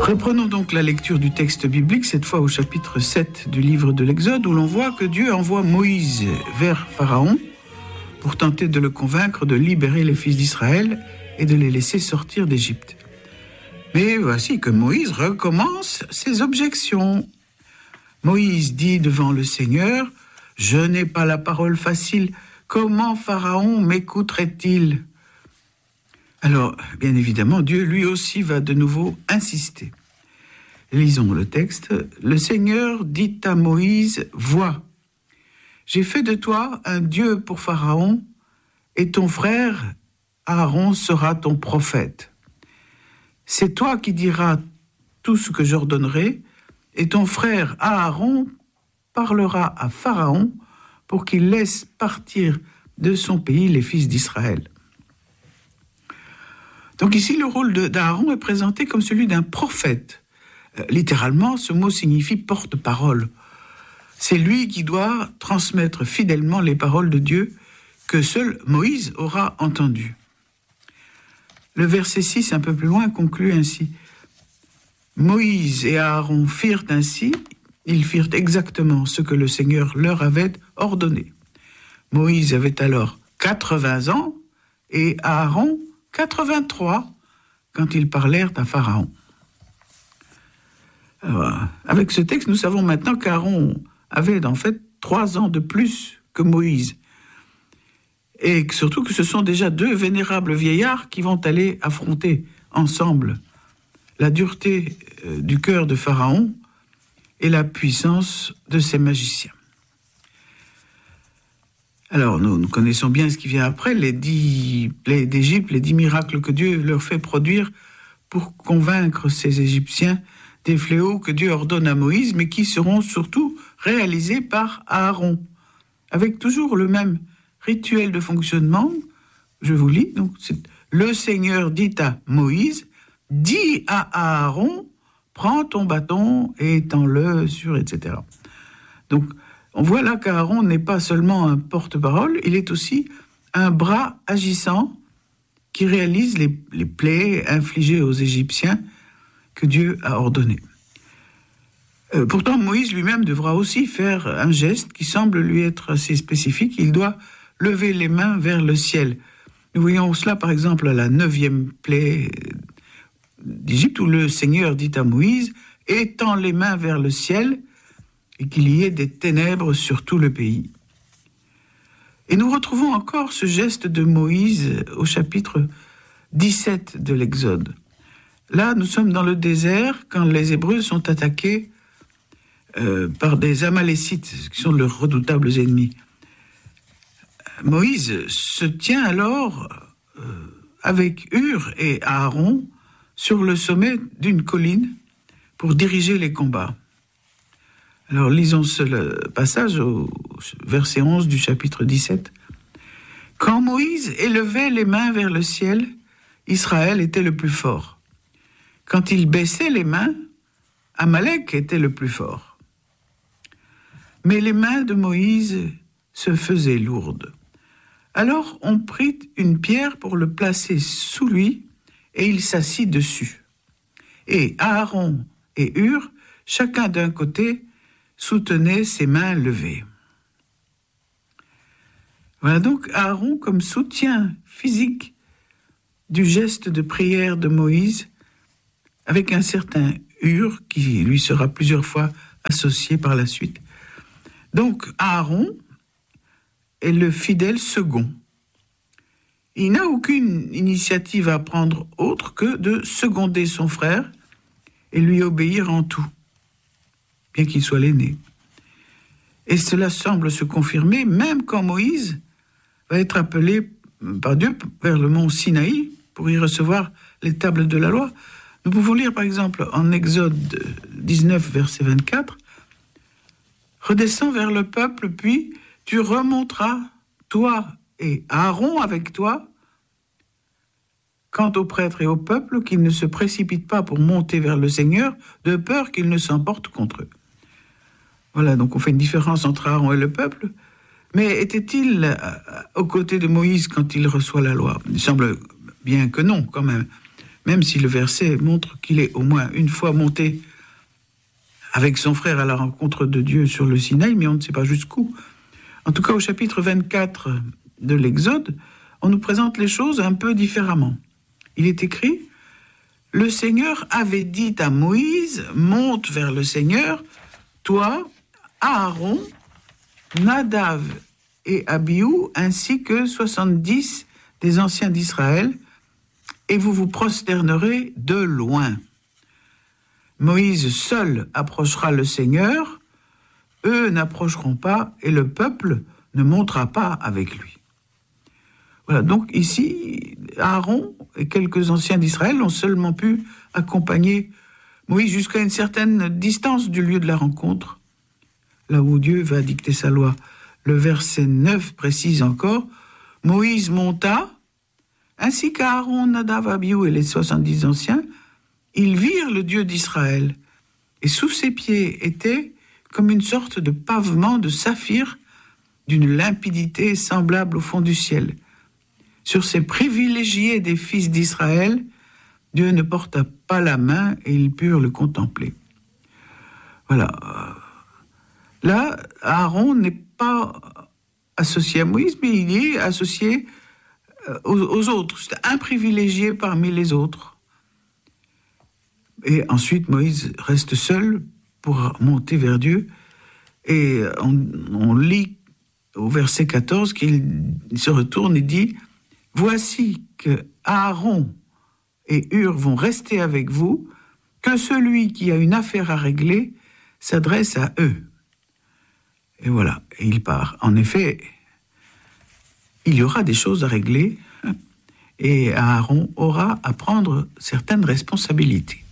Reprenons donc la lecture du texte biblique, cette fois au chapitre 7 du livre de l'Exode, où l'on voit que Dieu envoie Moïse vers Pharaon pour tenter de le convaincre de libérer les fils d'Israël et de les laisser sortir d'Égypte. Mais voici que Moïse recommence ses objections. Moïse dit devant le Seigneur, « Je n'ai pas la parole facile, comment Pharaon m'écouterait-il » Alors, bien évidemment, Dieu lui aussi va de nouveau insister. Lisons le texte. Le Seigneur dit à Moïse, « Vois, j'ai fait de toi un Dieu pour Pharaon, et ton frère Aaron sera ton prophète. C'est toi qui diras tout ce que j'ordonnerai, et ton frère Aaron parlera à Pharaon pour qu'il laisse partir de son pays les fils d'Israël. » Donc ici, le rôle d'Aaron est présenté comme celui d'un prophète. Littéralement, ce mot signifie porte-parole. C'est lui qui doit transmettre fidèlement les paroles de Dieu que seul Moïse aura entendues. Le verset 6, un peu plus loin, conclut ainsi. Moïse et Aaron firent ainsi, ils firent exactement ce que le Seigneur leur avait ordonné. Moïse avait alors 80 ans et Aaron 83 quand ils parlèrent à Pharaon. Alors, avec ce texte, nous savons maintenant qu'Aaron avait en fait 3 ans de plus que Moïse. Et surtout que ce sont déjà 2 vénérables vieillards qui vont aller affronter ensemble la dureté du cœur de Pharaon et la puissance de ses magiciens. Alors, nous connaissons bien ce qui vient après, les 10 plaies d'Égypte, les 10 miracles que Dieu leur fait produire pour convaincre ces Égyptiens des fléaux que Dieu ordonne à Moïse, mais qui seront surtout réalisés par Aaron, avec toujours le même rituel de fonctionnement. Je vous lis, donc, le Seigneur dit à Moïse, dis à Aaron, prends ton bâton et étends-le sur, etc. Donc, on voit là qu'Aaron n'est pas seulement un porte-parole, il est aussi un bras agissant qui réalise les plaies infligées aux Égyptiens que Dieu a ordonnées. Pourtant, Moïse lui-même devra aussi faire un geste qui semble lui être assez spécifique. Il doit lever les mains vers le ciel. Nous voyons cela, par exemple, à la 9e plaie d'Égypte, où le Seigneur dit à Moïse « Étends les mains vers le ciel » et qu'il y ait des ténèbres sur tout le pays. Et nous retrouvons encore ce geste de Moïse au chapitre 17 de l'Exode. Là, nous sommes dans le désert quand les Hébreux sont attaqués par des Amalécites, qui sont leurs redoutables ennemis. Moïse se tient alors avec Hur et Aaron sur le sommet d'une colline pour diriger les combats. Alors lisons ce passage au verset 11 du chapitre 17. « Quand Moïse élevait les mains vers le ciel, Israël était le plus fort. Quand il baissait les mains, Amalek était le plus fort. Mais les mains de Moïse se faisaient lourdes. Alors on prit une pierre pour le placer sous lui, et il s'assit dessus. Et Aaron et Hur, chacun d'un côté, soutenaient ses mains levées. » Voilà donc Aaron comme soutien physique du geste de prière de Moïse, avec un certain Hur qui lui sera plusieurs fois associé par la suite. Donc Aaron est le fidèle second. Il n'a aucune initiative à prendre autre que de seconder son frère et lui obéir en tout, bien qu'il soit l'aîné. Et cela semble se confirmer même quand Moïse va être appelé par Dieu vers le mont Sinaï pour y recevoir les tables de la loi. Nous pouvons lire par exemple en Exode 19, verset 24, « Redescends vers le peuple, puis tu remonteras, toi et Aaron avec toi, quant aux prêtres et au peuple, qu'ils ne se précipitent pas pour monter vers le Seigneur, de peur qu'ils ne s'emportent contre eux. » Voilà, donc on fait une différence entre Aaron et le peuple. Mais était-il aux côtés de Moïse quand il reçoit la loi ? Il semble bien que non, quand même. même si le verset montre qu'il est au moins une fois monté avec son frère à la rencontre de Dieu sur le Sinaï, mais on ne sait pas jusqu'où. En tout cas, au chapitre 24 de l'Exode, on nous présente les choses un peu différemment. Il est écrit « Le Seigneur avait dit à Moïse, monte vers le Seigneur, toi, Aaron, Nadav et Abihu, ainsi que 70 des anciens d'Israël, et vous vous prosternerez de loin. Moïse seul approchera le Seigneur, eux n'approcheront pas, et le peuple ne montera pas avec lui. » Voilà, donc ici, Aaron et quelques anciens d'Israël ont seulement pu accompagner Moïse jusqu'à une certaine distance du lieu de la rencontre, là où Dieu va dicter sa loi. Le verset 9 précise encore, « Moïse monta, ainsi qu'Aaron, Nadav, Abihu et les 70 anciens, ils virent le Dieu d'Israël, et sous ses pieds était comme une sorte de pavement de saphir d'une limpidité semblable au fond du ciel. Sur ces privilégiés des fils d'Israël, Dieu ne porta pas la main et ils purent le contempler. » Voilà. Là, Aaron n'est pas associé à Moïse, mais il est associé aux autres. C'est un privilégié parmi les autres. Et ensuite, Moïse reste seul pour monter vers Dieu. Et on lit au verset 14 qu'il se retourne et dit « Voici que Aaron et Hur vont rester avec vous, que celui qui a une affaire à régler s'adresse à eux. » Et voilà, et il part. En effet, il y aura des choses à régler et Aaron aura à prendre certaines responsabilités.